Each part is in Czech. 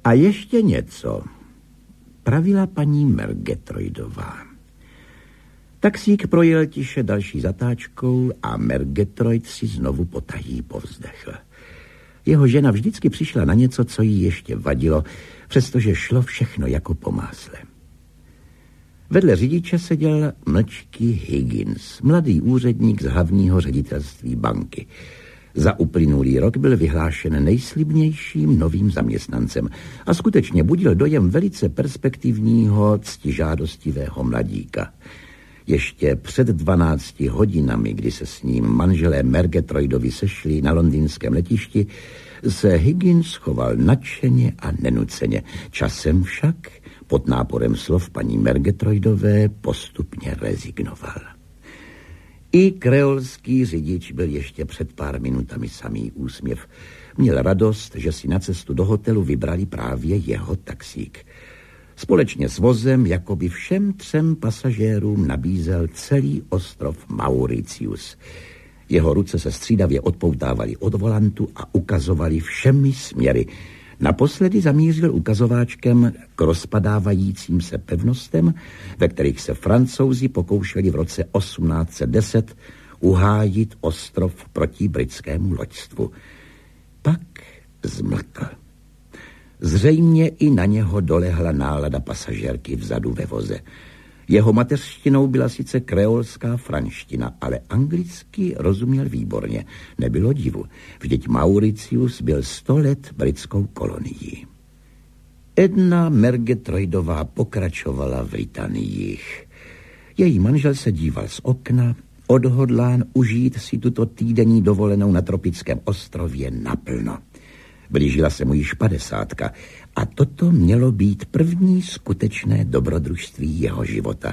A ještě něco, pravila paní Mergetroidová. Taxík projel tiše další zatáčkou a Mergetroid si znovu potají povzdechl. Jeho žena vždycky přišla na něco, co jí ještě vadilo, přestože šlo všechno jako po másle. Vedle řidiče seděl mlčký Higgins, mladý úředník z hlavního ředitelství banky. Za uplynulý rok byl vyhlášen nejslibnějším novým zaměstnancem a skutečně budil dojem velice perspektivního, ctižádostivého mladíka. Ještě před 12 hodinami, kdy se s ním manželé Mergetroidovi sešli na londýnském letišti, se Higgins choval nadšeně a nenuceně. Časem však pod náporem slov paní Mergetroidové postupně rezignoval. I kreolský řidič byl ještě před pár minutami samý úsměv. Měl radost, že si na cestu do hotelu vybrali právě jeho taxík. Společně s vozem jakoby všem 3 pasažérům nabízel celý ostrov Mauritius. Jeho ruce se střídavě odpoutávaly od volantu a ukazovaly všemi směry. Naposledy zamířil ukazováčkem k rozpadávajícím se pevnostem, ve kterých se Francouzi pokoušeli v roce 1810 uhájit ostrov proti britskému loďstvu. Pak zmlkl. Zřejmě i na něho dolehla nálada pasažérky vzadu ve voze. Jeho mateřštinou byla sice kreolská franština, ale anglicky rozuměl výborně. Nebylo divu, vždyť Mauritius byl 100 let britskou kolonií. Edna Mergetroidová pokračovala v litaниích. Její manžel se díval z okna, odhodlán užít si tuto týdenní dovolenou na tropickém ostrově naplno. Blížila se mu již 50 a toto mělo být první skutečné dobrodružství jeho života.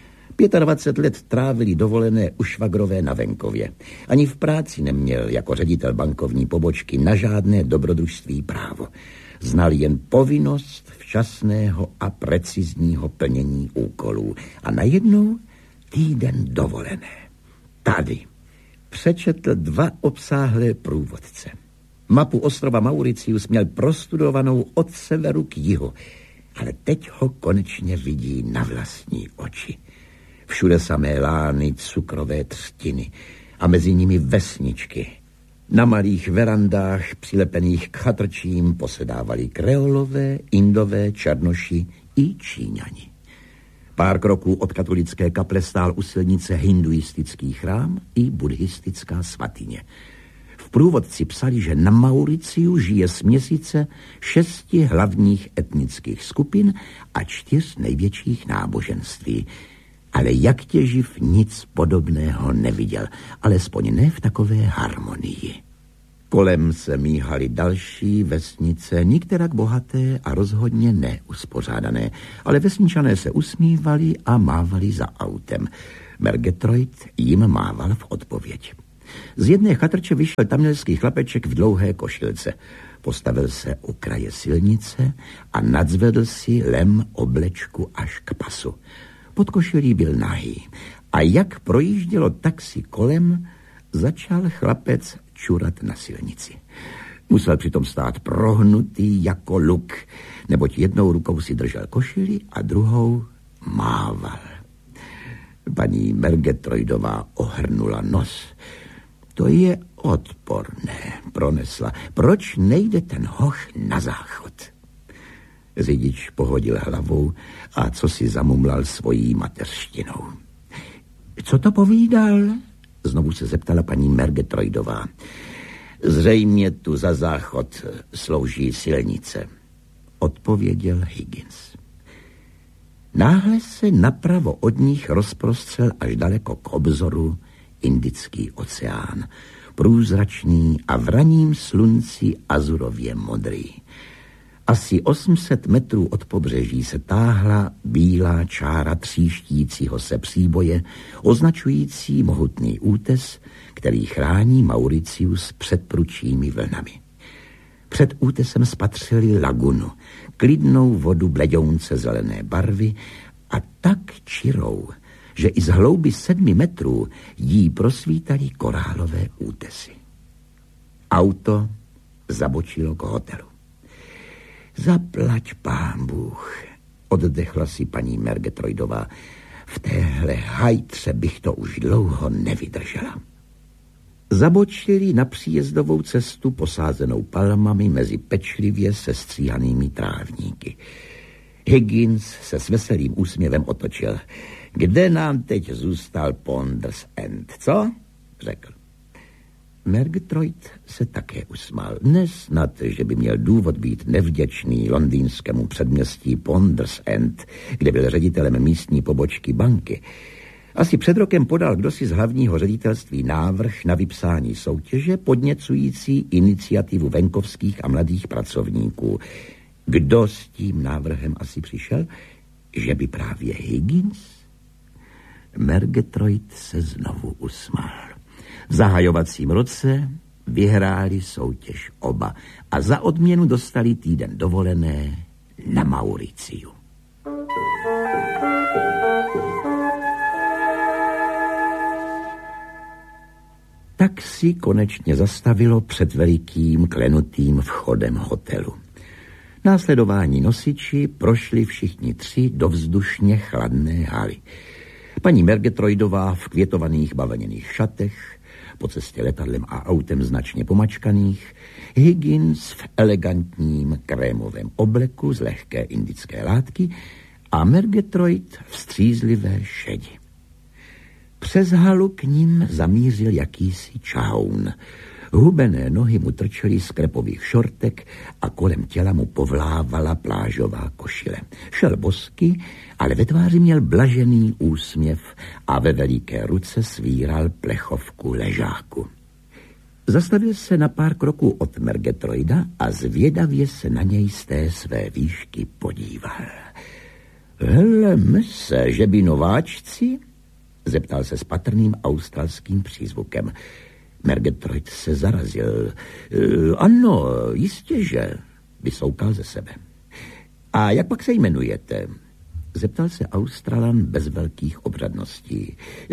25 let trávili dovolené u švagrové na venkově. Ani v práci neměl jako ředitel bankovní pobočky na žádné dobrodružství právo. Znal jen povinnost včasného a precizního plnění úkolů. A najednou týden dovolené. Tady přečetl 2 obsáhlé průvodce. Mapu ostrova Mauritius měl prostudovanou od severu k jihu, ale teď ho konečně vidí na vlastní oči. Všude samé lány, cukrové třtiny a mezi nimi vesničky. Na malých verandách přilepených k chatrčím posedávali kreolové, indové, černoši i Číňani. Pár kroků od katolické kaple stál u silnice hinduistický chrám i buddhistická svatyně. V průvodci psali, že na Mauriciu žije směsice 6 hlavních etnických skupin a 4 největších náboženství. Ale jak těživ nic podobného neviděl, alespoň ne v takové harmonii. Kolem se míhaly další vesnice, nikterak bohaté a rozhodně neuspořádané, ale vesničané se usmívali a mávali za autem. Mergetroid jim mával v odpověď. Z jedné chatrče vyšel tamilský chlapeček v dlouhé košilce. Postavil se u kraje silnice a nadzvedl si lem oblečku až k pasu. Pod košilí byl nahý a jak projíždělo taxi kolem, začal chlapec čurat na silnici. Musel přitom stát prohnutý jako luk, neboť jednou rukou si držel košili a druhou mával. Paní Mergetroidová ohrnula nos. To je odporné, pronesla. Proč nejde ten hoch na záchod? Řidič pohodil hlavou a co si zamumlal svojí mateřštinou. Co to povídal? Znovu se zeptala paní Mergetroidová. Zřejmě tu za záchod slouží silnice, odpověděl Higgins. Náhle se napravo od nich rozprostřel až daleko k obzoru Indický oceán, průzračný a v ranním slunci azurově modrý. Asi 800 metrů od pobřeží se táhla bílá čára tříštícího se příboje, označující mohutný útes, který chrání Mauritius před prudčími vlnami. Před útesem spatřili lagunu, klidnou vodu bledounce zelené barvy a tak čirou, že i z hlouby 7 metrů jí prosvítali korálové útesy. Auto zabočilo k hotelu. Zaplať pán Bůh, oddechla si paní Murgatroydová. V téhle hajtře bych to už dlouho nevydržela. Zabočili na příjezdovou cestu posázenou palmami mezi pečlivě sestříhanými trávníky. Higgins se s veselým úsměvem otočil. Kde nám teď zůstal Ponders End, co? Řekl. Murgatroyd se také usmál. Nesnad, že by měl důvod být nevděčný londýnskému předměstí Ponders End, kde byl ředitelem místní pobočky banky. Asi před rokem podal kdosi z hlavního ředitelství návrh na vypsání soutěže podněcující iniciativu venkovských a mladých pracovníků. Kdo s tím návrhem asi přišel? Že by právě Higgins? Murgatroyd se znovu usmál. V zahajovacím roce vyhráli soutěž oba a za odměnu dostali týden dovolené na Mauriciu. Taxi konečně zastavilo před velikým klenutým vchodem hotelu. Následování nosiči prošli všichni tři do vzdušně chladné haly. Paní Murgatroydová v květovaných bavlněných šatech, po cestě letadlem a autem značně pomačkaných, Higgins v elegantním krémovém obleku z lehké indické látky a Murgatroyd v střízlivé šedi. Přes halu k ním zamířil jakýsi čahoun. Hubené nohy mu trčely z krepových šortek a kolem těla mu povlávala plážová košile. Šel bosky, ale ve tváři měl blažený úsměv a ve veliké ruce svíral plechovku ležáku. Zastavil se na pár kroků od Murgatroyda a zvědavě se na něj z té své výšky podíval. Hele, se, že by nováčci? Zeptal se s patrným australským přízvukem. Murgatroyd se zarazil. Ano, jistě, že, vysoukal ze sebe. A jak pak se jmenujete? Zeptal se Australan bez velkých obřadností.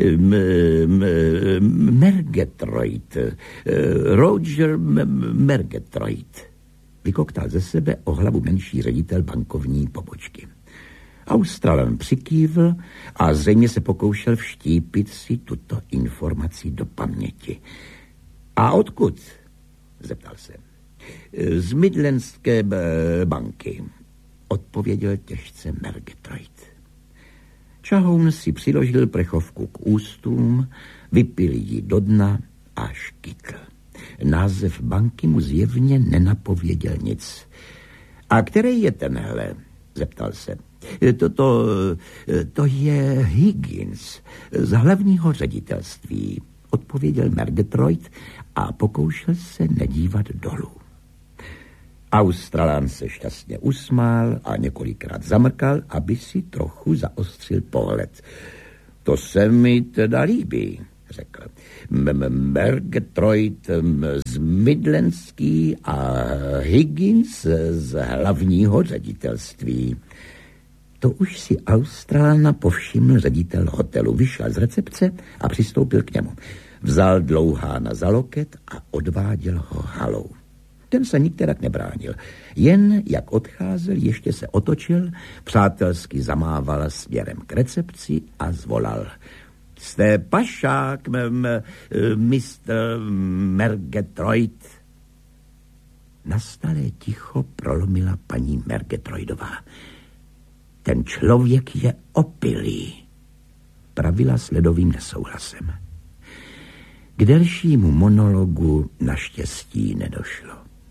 Murgatroyd. Roger Murgatroyd. Vykoktal ze sebe o hlavu menší ředitel bankovní pobočky. Australan přikývl a zřejmě se pokoušel vštípit si tuto informaci do paměti. A odkud? Zeptal se. Z Midlandské banky, odpověděl těžce Murgatroyd. Čahoun si přiložil plechovku k ústům, vypil ji do dna a škytl. Název banky mu zjevně nenapověděl nic. A který je tenhle? Zeptal se. To je Higgins z hlavního ředitelství, odpověděl Murgatroyd a pokoušel se nedívat dolů. Australán se šťastně usmál a několikrát zamrkal, aby si trochu zaostřil pohled. To se mi teda líbí, řekl. Murgatroyd z Midlandský a Higgins z hlavního ředitelství. To už si Australana povšiml ředitel hotelu. Vyšel z recepce a přistoupil k němu. Vzal Dlouhána za loket a odváděl ho halou. Ten se nikterak nebránil. Jen jak odcházel, ještě se otočil, přátelsky zamával směrem k recepci a zvolal. Jste pašák, mistr Murgatroyd. Nastalé ticho prolomila paní Murgatroydová. Ten člověk je opilý, pravila s ledovým nesouhlasem. K delšímu monologu naštěstí nedošlo.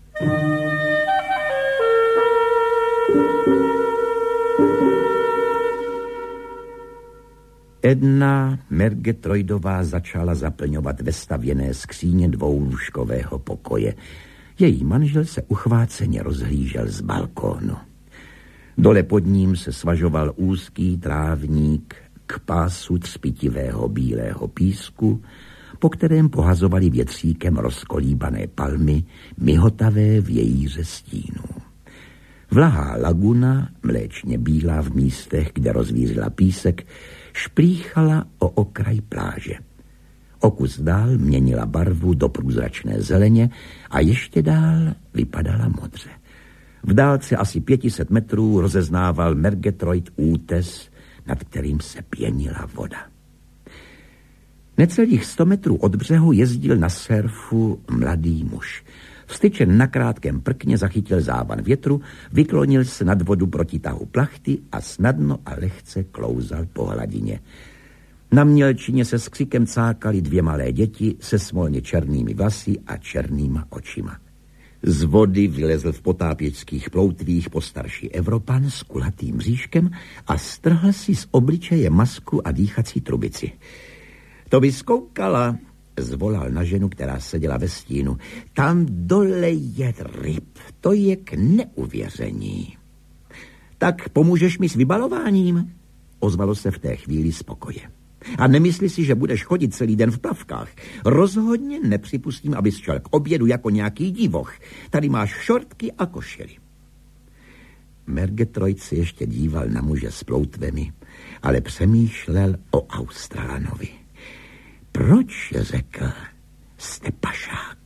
Edna Murgatroydová začala zaplňovat vestavěné skříně dvoulůžkového pokoje. Její manžel se uchváceně rozhlížel z balkónu. Dole pod ním se svažoval úzký trávník k pásu třpitivého bílého písku, po kterém pohazovali větříkem rozkolíbané palmy, mihotavé vějíře stínů. Vlahá laguna, mléčně bílá v místech, kde rozvířila písek, šplíchala o okraj pláže. O kus dál měnila barvu do průzračné zeleně a ještě dál vypadala modře. V dálce asi 500 metrů rozeznával Murgatroyd útes, nad kterým se pěnila voda. Necelých 100 metrů od břehu jezdil na surfu mladý muž. Vstyčen na krátkém prkně zachytil závan větru, vyklonil se nad vodu proti tahu plachty a snadno a lehce klouzal po hladině. Na mělčině se s křikem cákali 2 malé děti se smolně černými vlasy a černýma očima. Z vody vylezl v potápěčských ploutvích postarší Evropan s kulatým bříškem a strhl si z obličeje masku a dýchací trubici. To by zkoukala, zvolal na ženu, která seděla ve stínu. Tam dole je ryb, to je k neuvěření. Tak pomůžeš mi s vybalováním? Ozvalo se v té chvíli z pokoje. A nemyslí si, že budeš chodit celý den v plavkách. Rozhodně nepřipustím, abys šel k obědu jako nějaký divoch. Tady máš šortky a košily. Murgatroyd se ještě díval na muže s ploutvemi, ale přemýšlel o Australanovi. Proč, řekl, jste pašák?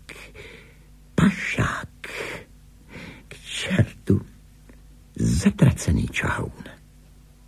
Pašák. K čertu, zatracený čahoun.